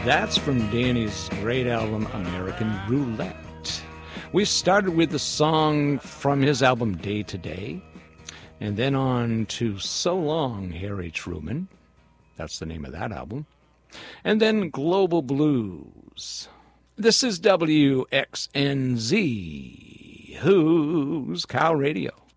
That's from Danny's great album, American Roulette. We started with the song from his album, Day to Day, and then on to So Long, Harry Truman. That's the name of that album. And then Global Blues. This is WXNZ, Who's Cow Radio.